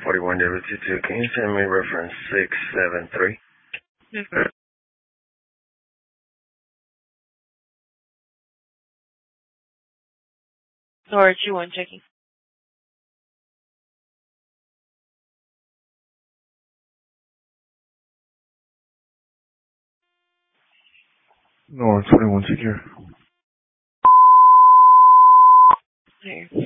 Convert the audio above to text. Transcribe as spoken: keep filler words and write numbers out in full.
forty-one W T two. Can you send me reference six seven three? Mm-hmm. Or two one checking. No, twenty-one secure. Here.